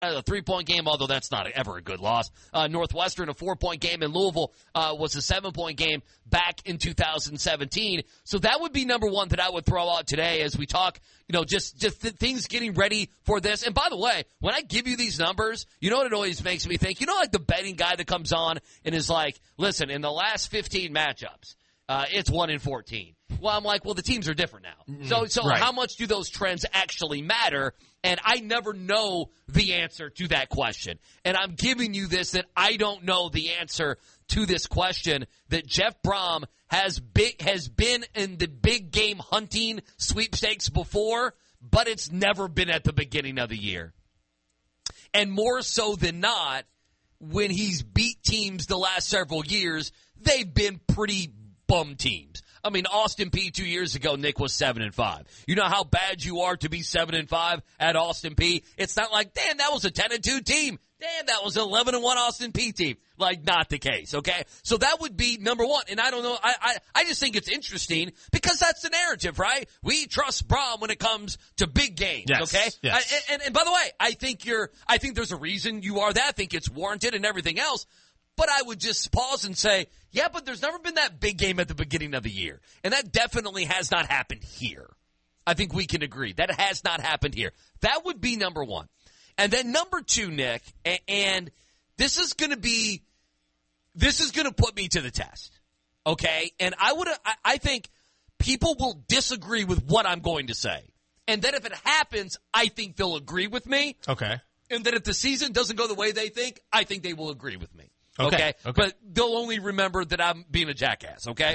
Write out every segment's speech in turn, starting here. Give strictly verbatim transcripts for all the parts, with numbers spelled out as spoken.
a three-point game, although that's not ever a good loss. Uh, Northwestern, a four-point game, and Louisville uh, was a seven-point game back in two thousand seventeen. So that would be number one that I would throw out today as we talk, you know, just, just th- things getting ready for this. And by the way, when I give you these numbers, you know what it always makes me think? You know, like the betting guy that comes on and is like, listen, in the last fifteen matchups, uh, it's one in fourteen. Well, I'm like, well, the teams are different now. Mm-hmm. So, so right. How much do those trends actually matter? And I never know the answer to that question. And I'm giving you this that I don't know the answer to this question, that Jeff Brohm has big, has been in the big game hunting sweepstakes before, but it's never been at the beginning of the year. And more so than not, when he's beat teams the last several years, they've been pretty bum teams. I mean, Austin Peay two years ago, Nick, was seven and five. You know how bad you are to be seven and five at Austin Peay? It's not like, damn, that was a ten and two team. Damn, that was an eleven and one Austin Peay team. Like, not the case, okay? So that would be number one. And I don't know, I, I, I just think it's interesting because that's the narrative, right? We trust Brohm when it comes to big games, yes, okay? Yes. I, and, and by the way, I think you're, I think there's a reason you are that. I think it's warranted and everything else. But I would just pause and say, yeah, but there's never been that big game at the beginning of the year. And that definitely has not happened here. I think we can agree. That has not happened here. That would be number one. And then number two, Nick, and this is going to be, this is going to put me to the test. Okay? And I would, I think people will disagree with what I'm going to say. And then if it happens, I think they'll agree with me. Okay. And then if the season doesn't go the way they think, I think they will agree with me. Okay. Okay? okay. But they'll only remember that I'm being a jackass, okay?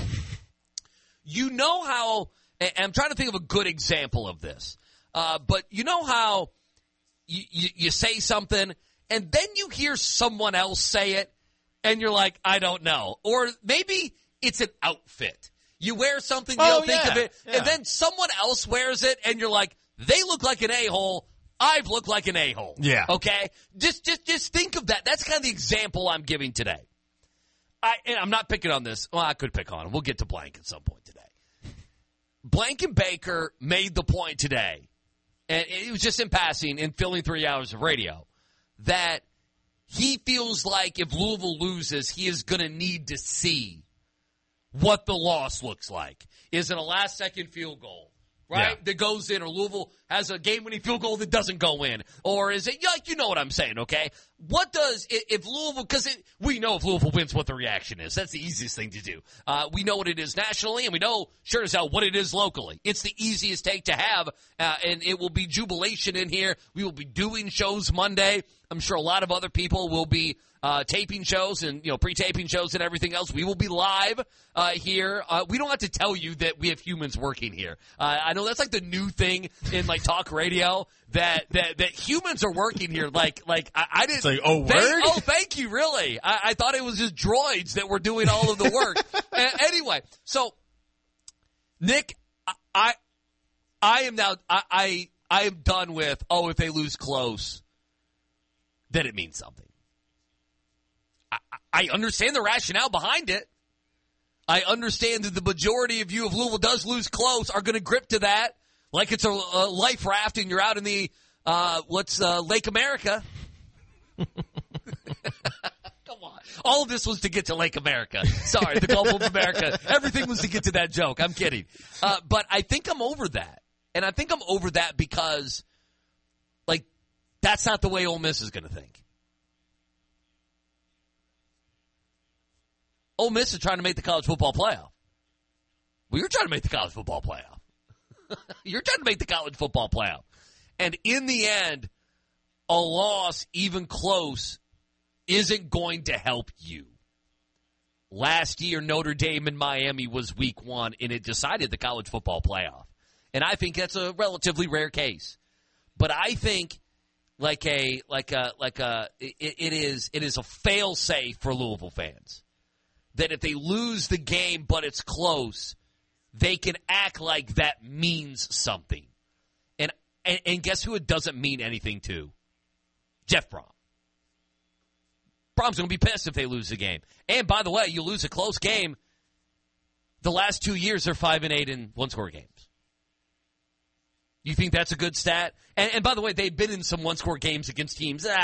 You know how, and I'm trying to think of a good example of this, uh, but you know how you, you, you say something and then you hear someone else say it and you're like, I don't know. Or maybe it's an outfit. You wear something, you oh, don't think yeah, of it, yeah. and then someone else wears it and you're like, they look like an a-hole. I've looked like an a-hole. Yeah. Okay? Just just just think of that. That's kind of the example I'm giving today. I and I'm not picking on this. Well, I could pick on it. We'll get to Blank at some point today. Blankenbaker made the point today, and it was just in passing in filling three hours of radio, that he feels like if Louisville loses, he is going to need to see what the loss looks like. Is it a last-second field goal? Right? Yeah. That goes in, or Louisville has a game-winning field goal that doesn't go in. Or is it, like, you know what I'm saying, okay? What does, if Louisville, because we know if Louisville wins what the reaction is. That's the easiest thing to do. Uh, we know what it is nationally, and we know, sure as hell, what it is locally. It's the easiest take to have, uh, and it will be jubilation in here. We will be doing shows Monday. I'm sure a lot of other people will be uh, taping shows and, you know, pre-taping shows and everything else. We will be live uh, here. Uh, we don't have to tell you that we have humans working here. Uh, I know that's like the new thing in like talk radio, that that, that humans are working here. Like like I, I didn't. It's like, oh, word? Thank, oh, thank you, really. I, I thought it was just droids that were doing all of the work. uh, anyway, so Nick, I I, I am now I, I I am done with. Oh, if they lose close, then it means something. I, I understand the rationale behind it. I understand that the majority of you, if Louisville does lose close, are going to grip to that like it's a, a life raft and you're out in the, uh, what's, uh, Lake America. Come on. All of this was to get to Lake America. Sorry, the Gulf of America. Everything was to get to that joke. I'm kidding. Uh, but I think I'm over that. And I think I'm over that because, like, that's not the way Ole Miss is going to think. Ole Miss is trying to make the college football playoff. Well, you're trying to make the college football playoff. You're trying to make the college football playoff. And in the end, a loss, even close, isn't going to help you. Last year, Notre Dame and Miami was week one, and it decided the college football playoff. And I think that's a relatively rare case. But I think like a like a like a it, it is it is a fail-safe for Louisville fans. That if they lose the game but it's close, they can act like that means something. And and, and guess who it doesn't mean anything to? Jeff Brohm. Brom's going to be pissed if they lose the game. And by the way, you lose a close game, the last two years they're five and eight in one-score games. You think that's a good stat? And, and by the way, they've been in some one-score games against teams. Ah,